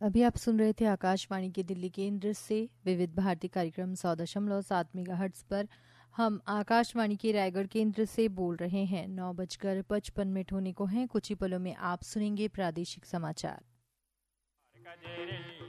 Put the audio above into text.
अभी आप सुन रहे थे आकाशवाणी के दिल्ली केंद्र से विविध भारती कार्यक्रम 100.7 मेगाहर्ट्ज पर। हम आकाशवाणी के रायगढ़ केंद्र से बोल रहे हैं। 9:55 होने को हैं। कुछ ही पलों में आप सुनेंगे प्रादेशिक समाचार।